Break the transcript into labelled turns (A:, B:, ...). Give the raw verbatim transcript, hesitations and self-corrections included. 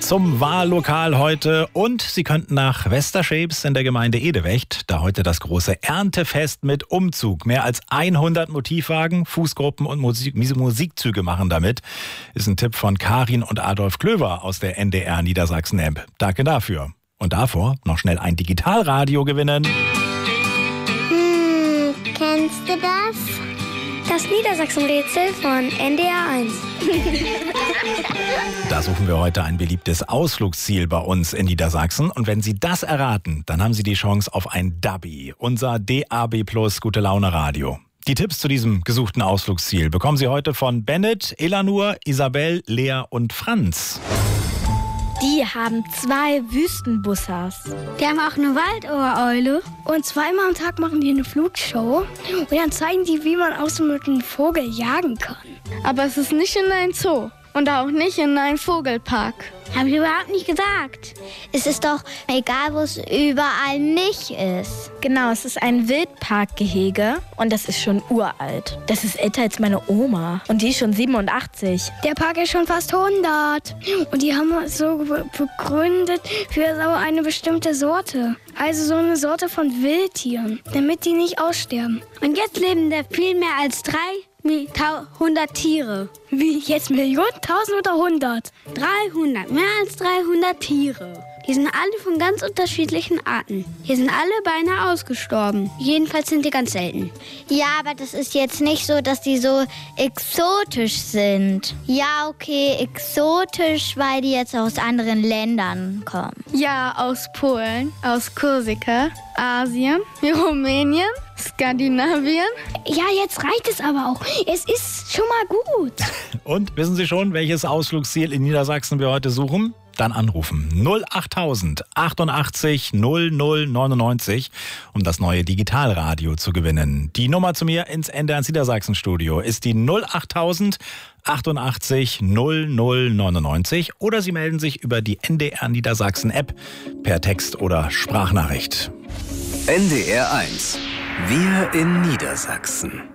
A: zum Wahllokal heute und Sie könnten nach Westerscheps in der Gemeinde Edewecht, da heute das große Erntefest mit Umzug. Mehr als hundert Motivwagen, Fußgruppen und Musik, Musikzüge machen damit. Ist ein Tipp von Karin und Adolf Klöver aus der N D R Niedersachsen-App. Danke dafür. Und davor noch schnell ein Digitalradio gewinnen.
B: Hm, kennst du das?
C: Das Niedersachsen-Rätsel von N D R eins.
A: Da suchen wir heute ein beliebtes Ausflugsziel bei uns in Niedersachsen. Und wenn Sie das erraten, dann haben Sie die Chance auf ein Dabi, unser D A B Plus Gute Laune Radio. Die Tipps zu diesem gesuchten Ausflugsziel bekommen Sie heute von Bennett, Elanur, Isabel, Lea und Franz.
D: Die haben zwei Wüstenbussers.
C: Die haben auch eine Waldohreule.
E: Und zweimal am Tag machen die eine Flugshow. Und dann zeigen die, wie man auch so mit einem Vogel jagen kann.
D: Aber es ist nicht in einem Zoo und auch nicht in einem Vogelpark.
C: Habe ich überhaupt nicht gesagt.
B: Es ist doch egal, wo es überall nicht ist.
D: Genau, es ist ein Wildparkgehege und das ist schon uralt. Das ist älter als meine Oma und die ist schon siebenundachtzig.
E: Der Park ist schon fast hundert. Und die haben es so begründet für so eine bestimmte Sorte. Also so eine Sorte von Wildtieren, damit die nicht aussterben.
C: Und jetzt leben da viel mehr als dreihundert Tiere.
E: Wie, jetzt Millionen, tausend oder hundert?
C: dreihundert, mehr als dreihundert Tiere. Die sind alle von ganz unterschiedlichen Arten. Hier sind alle beinahe ausgestorben. Jedenfalls sind die ganz selten.
B: Ja, aber das ist jetzt nicht so, dass die so exotisch sind. Ja, okay, exotisch, weil die jetzt aus anderen Ländern kommen.
D: Ja, aus Polen, aus Korsika, Asien, Rumänien, Skandinavien.
E: Ja, jetzt reicht es aber auch. Es ist schon mal gut.
A: Und wissen Sie schon, welches Ausflugsziel in Niedersachsen wir heute suchen? Dann anrufen null achttausend achtundachtzig null null neunundneunzig, um das neue Digitalradio zu gewinnen. Die Nummer zu mir ins N D R Niedersachsen Studio ist die null achttausend achtundachtzig null null neunundneunzig oder Sie melden sich über die N D R Niedersachsen App per Text oder Sprachnachricht.
F: N D R eins. Wir in Niedersachsen.